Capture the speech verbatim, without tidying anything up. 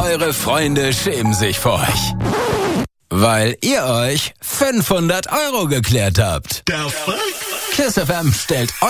eure Freunde schämen sich vor euch. Weil ihr euch fünfhundert Euro geklärt habt. Der Fuck? KISS F M stellt euch